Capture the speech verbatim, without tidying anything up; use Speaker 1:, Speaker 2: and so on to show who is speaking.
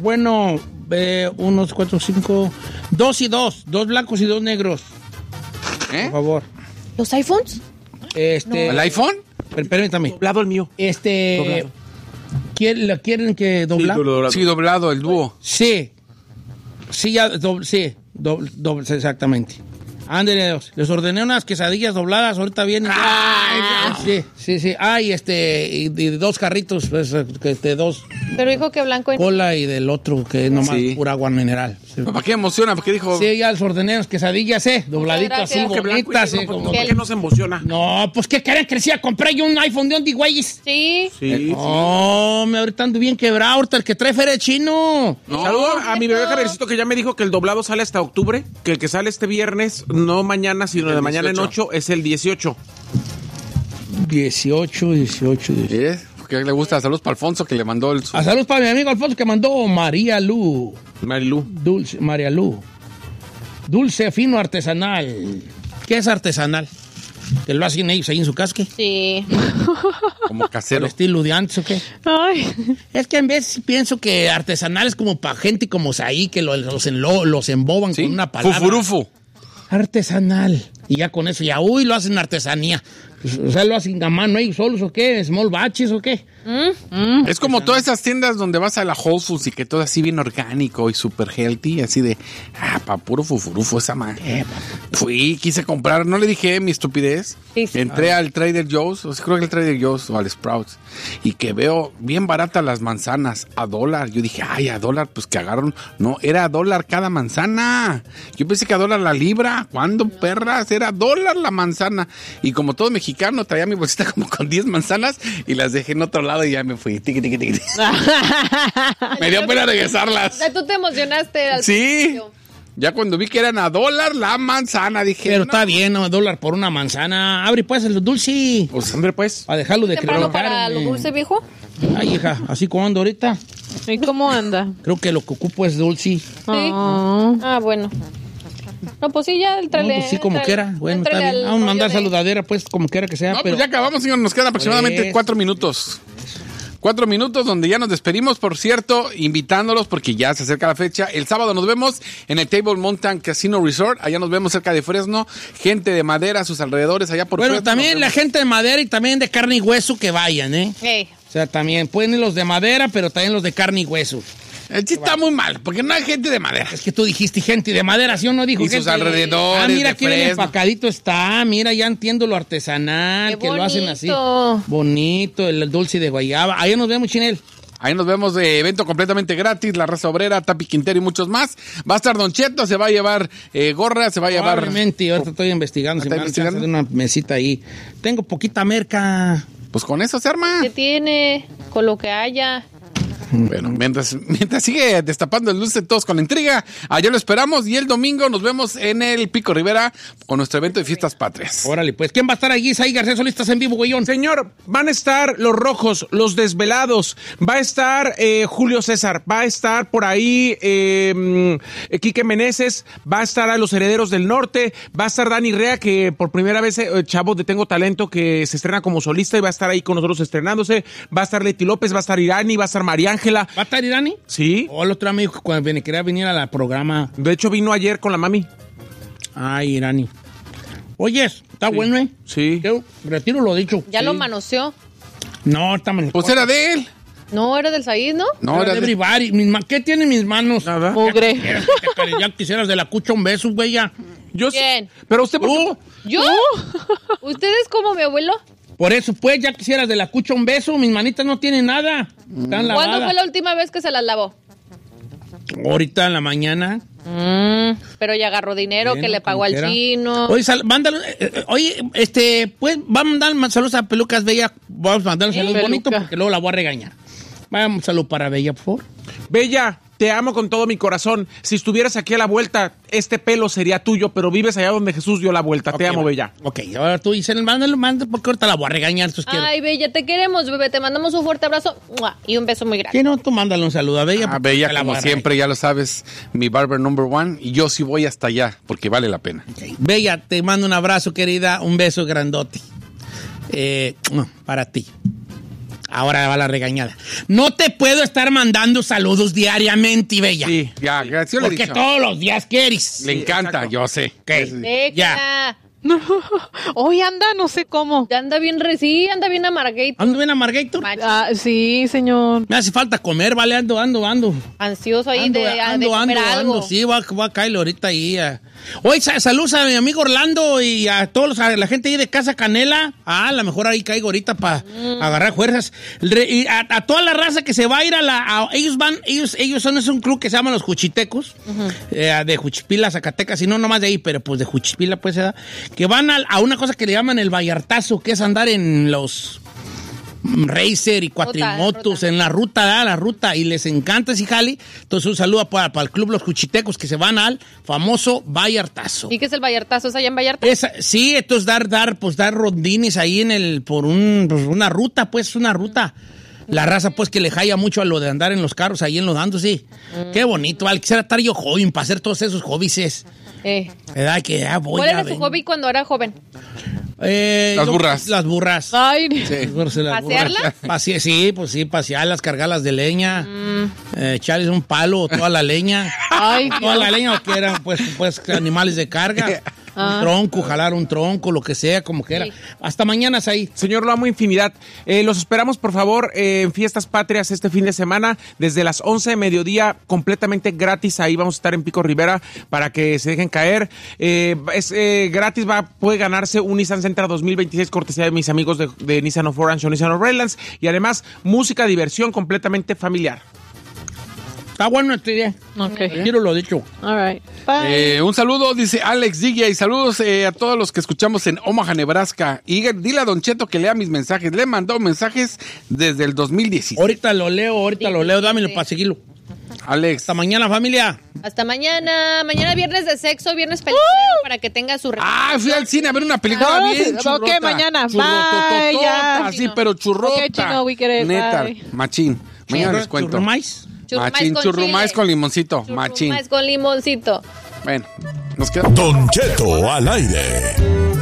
Speaker 1: bueno, eh, unos cuatro, cinco, dos y dos, dos blancos y dos negros.
Speaker 2: ¿Eh?
Speaker 1: Por favor.
Speaker 3: ¿Los iPhones?
Speaker 1: Este,
Speaker 2: ¿El iPhone?
Speaker 1: per- Permítame.
Speaker 4: Doblado el mío.
Speaker 1: Este,
Speaker 4: Doblado.
Speaker 1: ¿quieren, ¿quieren que doblar?
Speaker 4: Sí, doblado.
Speaker 2: Sí, doblado, el dúo.
Speaker 1: Sí. Sí, ya, do- sí, do- do- exactamente. Ándale, les ordené unas quesadillas dobladas, ahorita vienen.
Speaker 2: Ay,
Speaker 1: sí, sí, sí. Ay, este, y, y dos carritos, pues, este, dos
Speaker 3: Pero dijo que blanco y...
Speaker 1: cola y del otro que es nomás
Speaker 2: Sí.
Speaker 1: pura agua mineral. Sí.
Speaker 2: ¿Para qué emociona? ¿Para qué dijo?
Speaker 1: Sí, ya les ordené unas quesadillas, eh, dobladitas así,
Speaker 3: gracias.
Speaker 4: Que blanco y
Speaker 1: bonitas,
Speaker 4: negro,
Speaker 1: eh,
Speaker 4: ¿por
Speaker 1: como-
Speaker 4: qué no se emociona?
Speaker 1: No, pues, ¿qué quieren que decía? Compré yo un iPhone de Ondi, güeyes.
Speaker 3: Sí.
Speaker 4: Sí.
Speaker 1: No, me ahorita ando bien quebrado, ahorita el que trae feria es chino.
Speaker 2: No.
Speaker 4: Saludos a mi bebé Javiercito que ya me dijo que el doblado sale hasta octubre, que el que sale este viernes, no mañana, sino
Speaker 2: El
Speaker 4: de mañana en
Speaker 2: dieciocho.
Speaker 4: ocho, es el dieciocho.
Speaker 1: dieciocho, dieciocho, dieciocho.
Speaker 2: ¿Eh? Porque le gusta. Saludos para Alfonso que le mandó el...
Speaker 1: A saludos para mi amigo Alfonso que mandó María Lu.
Speaker 4: Marilu.
Speaker 1: Dulce, María Lu. Dulce fino artesanal. ¿Qué es artesanal? ¿Que lo hacen ellos ahí en su casque?
Speaker 3: Sí.
Speaker 2: Como
Speaker 1: ¿El
Speaker 2: casero.
Speaker 1: estilo de antes o qué?
Speaker 3: Ay.
Speaker 1: Es que en vez pienso que artesanal es como para gente como Saí, que lo- los, enlo- los emboban
Speaker 2: ¿Sí?
Speaker 1: con una palabra.
Speaker 2: Fufurufu.
Speaker 1: Artesanal. Y ya con eso, ya, uy, lo hacen artesanía. Pues, o sea, lo hacen a mano ellos solos o qué, small batches o qué.
Speaker 2: Es como todas esas tiendas donde vas a la Whole Foods y que todo así bien orgánico y super healthy, así de, ah, pa' puro fufurufo esa madre. Fui, quise comprar, no le dije mi estupidez.
Speaker 3: Sí, sí.
Speaker 2: Entré al Trader Joe's, o sea, creo que el Trader Joe's o al Sprouts, y que veo bien baratas las manzanas, a dólar. Yo dije, ay, a dólar, pues que agarraron. No, era a dólar cada manzana. Yo pensé que a dólar la libra. ¿Cuándo, perras? Era a dólar la manzana. Y como todo mexicano, traía mi bolsita como con diez manzanas y las dejé en otro lado y ya me fui. Tiqui, tiqui, tiqui. Me dio pena
Speaker 3: O
Speaker 2: regresarlas.
Speaker 3: sea, tú te emocionaste al
Speaker 2: Sí.
Speaker 3: principio.
Speaker 2: Ya cuando vi que eran a dólar la manzana, dije.
Speaker 1: Pero
Speaker 2: no,
Speaker 1: está bien, ¿no? Dólar por una manzana. Abre pues el dulce.
Speaker 2: Pues,
Speaker 4: Hombre, pues.
Speaker 1: Para dejarlo de
Speaker 3: ¿Temprano
Speaker 1: creer.
Speaker 3: para lo dulce, viejo?
Speaker 1: Ay, hija, así como ando ahorita.
Speaker 5: ¿Y cómo anda?
Speaker 1: Creo que lo que ocupo es dulce.
Speaker 3: Sí.
Speaker 5: Oh.
Speaker 3: Ah, bueno. No, pues sí, ya,
Speaker 1: No,
Speaker 3: entrale.
Speaker 1: pues sí, como
Speaker 3: entrale-
Speaker 1: quiera. Bueno, está
Speaker 3: entrale
Speaker 1: bien.
Speaker 3: al
Speaker 1: Vamos a mandar
Speaker 3: rollo de-
Speaker 1: saludadera, pues, como quiera que sea.
Speaker 2: no,
Speaker 1: pero
Speaker 2: pues ya acabamos, señor. Nos quedan aproximadamente
Speaker 1: Pues.
Speaker 2: cuatro minutos. Cuatro minutos donde ya nos despedimos, por cierto, invitándolos porque ya se acerca la fecha. El sábado nos vemos en el Table Mountain Casino Resort. Allá nos vemos cerca de Fresno. Gente de Madera a sus alrededores, allá por
Speaker 1: Bueno,
Speaker 2: Fresno.
Speaker 1: también
Speaker 2: Nos
Speaker 1: la
Speaker 2: vemos.
Speaker 1: gente de madera y también de carne y hueso que vayan, ¿eh?
Speaker 3: Ey.
Speaker 1: O sea, también pueden ir los de madera, pero también los de carne y hueso.
Speaker 2: El chiste está muy mal, porque no hay gente de Madera.
Speaker 1: Es que tú dijiste gente de madera, ¿sí o no dijo
Speaker 2: Y sus
Speaker 1: gente?
Speaker 2: alrededores
Speaker 1: Ah, mira
Speaker 2: de
Speaker 1: qué bien
Speaker 2: Fresno.
Speaker 1: empacadito está. Mira, ya entiendo lo artesanal,
Speaker 3: Qué
Speaker 1: que lo hacen así.
Speaker 3: bonito.
Speaker 1: Bonito, el dulce de guayaba. Ahí nos vemos, Chinel.
Speaker 2: Ahí nos vemos de evento completamente gratis, La Raza Obrera, Tapi Quintero y muchos más. Va a estar Don Cheto, se va a llevar eh, gorra, se va a llevar...
Speaker 1: Probablemente, ahorita estoy investigando, si
Speaker 2: ¿Está
Speaker 1: me dan chance de
Speaker 2: investigando?
Speaker 1: una mesita ahí. Tengo poquita merca.
Speaker 2: Pues con eso se arma.
Speaker 3: ¿Qué tiene? Con lo que haya.
Speaker 2: Bueno, mientras, mientras sigue destapando el dulce todos con la intriga, allá lo esperamos y el domingo nos vemos en el Pico Rivera con nuestro evento de fiestas patrias.
Speaker 1: Órale, pues, ¿quién va a estar allí? Ahí, García Solís, estás en vivo, güeyón.
Speaker 4: Señor, van a estar los rojos, los desvelados, va a estar eh, Julio César, va a estar por ahí eh, mm, Quique Meneses, va a estar a los Herederos del Norte, va a estar Dani Rea, que por primera vez, eh, chavo de Tengo Talento, que se estrena como solista y va a estar ahí con nosotros estrenándose, va a estar Leti López, va a estar Irani, va a estar María Ángela.
Speaker 1: ¿Va a estar Irani?
Speaker 4: Sí,
Speaker 1: O el otro amigo que cuando ven- quería venir a la programa.
Speaker 4: de hecho vino ayer con la mami.
Speaker 1: Ay, Irani. Oye, está bueno, ¿eh?
Speaker 4: Sí.
Speaker 1: Yo retiro lo dicho.
Speaker 3: Ya
Speaker 1: Sí.
Speaker 3: lo manoseó.
Speaker 1: No, está mal.
Speaker 2: Pues era de él.
Speaker 3: No, era del Said, ¿no?
Speaker 2: No,
Speaker 1: Era
Speaker 2: era
Speaker 1: de
Speaker 2: de...
Speaker 1: everybody. Mis ma- ¿Qué tienen mis manos?
Speaker 4: Nada.
Speaker 5: Mugre.
Speaker 1: Ya, ya- ya quisieras de la cucha un beso, güey, ya.
Speaker 4: Yo sí.
Speaker 3: ¿Quién?
Speaker 4: Pero usted, ¿por qué?
Speaker 1: Uh,
Speaker 3: ¿Yo? ¿Ustedes como mi abuelo?
Speaker 1: por eso, pues, ya quisieras de la cucha un beso. Mis manitas no tienen nada. Están lavadas.
Speaker 3: ¿Cuándo fue la última vez que se las lavó?
Speaker 1: Ahorita en la mañana.
Speaker 3: Mm, pero ya agarró dinero
Speaker 1: Bueno,
Speaker 3: que le pagó
Speaker 1: como
Speaker 3: al
Speaker 1: quiera.
Speaker 3: chino.
Speaker 1: Oye, sal- mándalo, eh, eh, oye, este, pues, vamos a mandar saludos a Pelucas Bella. Vamos a mandar un
Speaker 3: Sí,
Speaker 1: saludo
Speaker 5: Peluca.
Speaker 1: bonito porque luego la voy a regañar. Vamos, un saludo para Bella, por favor.
Speaker 4: Bella, te amo con todo mi corazón. Si estuvieras aquí a la vuelta, este pelo sería tuyo, pero vives allá donde Jesús dio la vuelta. te
Speaker 1: Ok,
Speaker 4: amo,
Speaker 1: va.
Speaker 4: Bella.
Speaker 1: Ok, ahora tú dices, mándalo, mándalo, porque ahorita la voy a regañar. Tus quiero.
Speaker 3: Ay, Bella, te queremos, bebé. Te mandamos un fuerte abrazo ¡mua! Y un beso muy grande.
Speaker 1: ¿Qué no? Tú mándale un saludo a Bella.
Speaker 2: Ah,
Speaker 1: porque
Speaker 2: Bella,
Speaker 1: te la
Speaker 2: como
Speaker 1: voy a
Speaker 2: siempre, ya lo sabes, mi barber number one. Y yo sí voy hasta allá, porque vale la pena.
Speaker 1: regañar. Ok. Bella, te mando un abrazo, querida. Un beso grandote. Eh, para ti. Ahora va la regañada. No te puedo estar mandando saludos diariamente, Bella.
Speaker 2: Sí, ya, gracias. Yo le he
Speaker 1: Porque
Speaker 2: dicho.
Speaker 1: todos los días quieres.
Speaker 2: Le encanta, yo sé.
Speaker 1: ¿Qué?
Speaker 3: Déjala.
Speaker 1: Ya.
Speaker 5: Hoy anda, no sé cómo.
Speaker 3: Ya anda bien, re- sí, anda bien amargado.
Speaker 1: ¿Ando bien, Amargator?
Speaker 3: Macho.
Speaker 5: Ah, sí, señor.
Speaker 1: Me hace falta comer, vale, ando, ando, ando.
Speaker 3: Ansioso ahí
Speaker 1: Ando,
Speaker 3: de, de
Speaker 1: ando,
Speaker 3: comer
Speaker 1: ando,
Speaker 3: algo.
Speaker 1: ando. Sí, voy a, voy a caerle ahorita ahí. a- Oye, sa- saludos a mi amigo Orlando y a todos los- a la gente ahí de Casa Canela. Ah, a lo mejor ahí caigo ahorita para
Speaker 3: Mm.
Speaker 1: agarrar fuerzas. Re- y a, a toda la raza que se va a ir a la... a- ellos van, ellos, ellos son es un club que se llama Los Juchitecos, eh, de Juchipila, Zacatecas, y no nomás de ahí, pero pues de Juchipila, pues, se da, que van a, a una cosa que le llaman el Vallartazo, que es andar en los... racer y cuatrimotos
Speaker 3: ruta.
Speaker 1: en la ruta, ¿verdad? La ruta, y les encanta ese jali. Entonces un saludo para, para el club Los Cuchitecos que se van al famoso Vallartazo.
Speaker 3: ¿Y qué es el Vallartazo? ¿Es allá en Vallarta?
Speaker 1: Esa, sí, entonces dar, dar, pues dar rondines ahí en el, por un, pues, una ruta, pues una ruta. La raza, pues, que le jaya mucho a lo de andar en los carros ahí en los dando, sí. Qué bonito, vale. Quisiera estar yo joven para hacer todos esos hobbies.
Speaker 3: Eh.
Speaker 1: ¿Verdad? Que ya voy
Speaker 3: ¿Cuál
Speaker 1: a
Speaker 3: era su
Speaker 1: ven-
Speaker 3: hobby cuando era joven?
Speaker 1: Eh,
Speaker 2: Las
Speaker 1: yo-
Speaker 2: burras.
Speaker 1: Las burras.
Speaker 5: Ay,
Speaker 1: Las burras, las
Speaker 3: ¿Pasearlas?
Speaker 1: burras. Pase- sí, pues sí, pasearlas, cargarlas de leña, eh, echarles un palo, toda la leña.
Speaker 5: ay,
Speaker 1: Toda la leña, o que eran pues, pues animales de carga. Un tronco, jalar un tronco, lo que sea, como quiera.
Speaker 3: Sí.
Speaker 1: Hasta mañana, ahí.
Speaker 4: Señor, lo amo infinidad. Eh, los esperamos, por favor, eh, en Fiestas Patrias este fin de semana, desde las once de mediodía, completamente gratis. Ahí vamos a estar en Pico Rivera para que se dejen caer. Eh, es eh, gratis, va, puede ganarse un Nissan Sentra dos mil veintiséis, cortesía de mis amigos de, de Nissan of Orange o Nissan of Redlands. Y además, música, diversión completamente familiar.
Speaker 1: Está bueno este día.
Speaker 5: Ok.
Speaker 1: Quiero lo dicho.
Speaker 5: All right. Bye.
Speaker 2: Eh, un saludo, dice Alex D J, y saludos eh, a todos los que escuchamos en Omaha, Nebraska. Y dile a Don Cheto que lea mis mensajes. Le he mandado mensajes desde el dos mil dieciséis.
Speaker 1: Ahorita lo leo, ahorita lo leo. Dámelo para seguirlo.
Speaker 2: Alex.
Speaker 1: Hasta mañana, familia.
Speaker 3: Hasta mañana. Mañana viernes de sexo, viernes peliculero para que tenga su...
Speaker 2: Ah, fui al cine a ver una película
Speaker 5: No,
Speaker 2: bien
Speaker 5: ok,
Speaker 2: churrota.
Speaker 5: mañana.
Speaker 2: Churrotototota,
Speaker 5: Bye, ya.
Speaker 2: sí, pero churrota.
Speaker 5: Ok, chino, we get it.
Speaker 2: Neta,
Speaker 5: Bye.
Speaker 2: machín. Mañana
Speaker 1: Churro-
Speaker 2: les cuento.
Speaker 1: churrumais.
Speaker 3: Churrumais
Speaker 2: Machín,
Speaker 3: con
Speaker 2: churrumais
Speaker 3: chile.
Speaker 2: con limoncito. Machín.
Speaker 3: Churrumais con limoncito.
Speaker 2: Bueno, nos queda...
Speaker 6: Don Cheto al aire.